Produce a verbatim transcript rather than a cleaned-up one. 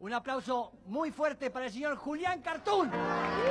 Un aplauso muy fuerte para el señor Julián Cartoon.